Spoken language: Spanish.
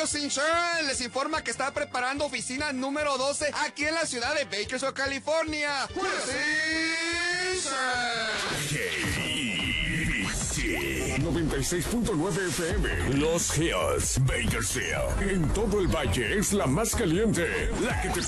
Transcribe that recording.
Radios Insurance les informa que está preparando oficina número 12 aquí en la ciudad de Bakersfield, California. KBC 96.9 FM. Los Hills, Bakersfield. En todo el valle es la más caliente, la que te